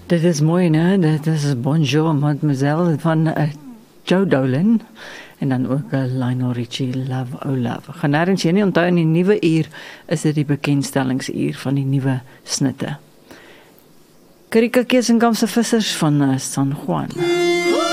Dit is mooi, né? Dit is Bonjour Mademoiselle van Joe Dolan. En dan ook Lionel Richie, Love Oh Love. Gaan nêrens heen nie, onthou in die nuwe uur is dit die bekendstellingsuur van die nuwe snitte. Karika Keesenkamp se vissers van San Juan.